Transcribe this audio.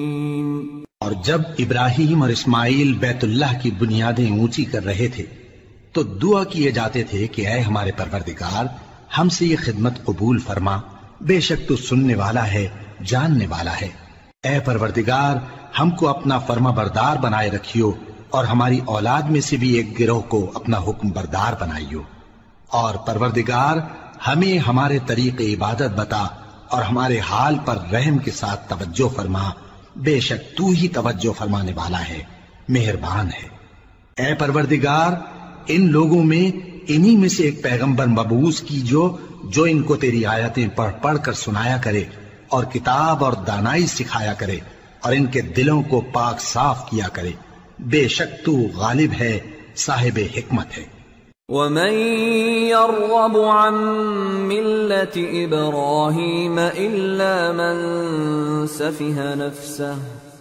اور جب ابراہیم اور اسماعیل بیت اللہ کی بنیادیں اونچی کر رہے تھے تو دعا کیے جاتے تھے کہ اے ہمارے پروردگار ہم سے یہ خدمت قبول فرما، بے شک تو سننے والا ہے، جاننے والا ہے۔ اے پروردگار ہم کو اپنا فرما بردار بنائے رکھیو اور ہماری اولاد میں سے بھی ایک گروہ کو اپنا حکم بردار بنائیو، اور پروردگار ہمیں ہمارے طریق عبادت بتا اور ہمارے حال پر رحم کے ساتھ توجہ فرما، بے شک تو ہی توجہ فرمانے والا ہے، مہربان ہے۔ اے پروردگار ان لوگوں میں انہی میں سے ایک پیغمبر مبعوث کی جو ان کو تیری آیتیں پڑھ پڑھ کر سنایا کرے اور کتاب اور دانائی سکھایا کرے اور ان کے دلوں کو پاک صاف کیا کرے، بے شک تو غالب ہے، صاحب حکمت ہے۔ وَمَن يَرْغَبُ عَن مِّلَّةِ إِبْرَاهِيمَ إِلَّا مَن سَفِهَ نَفْسَهُ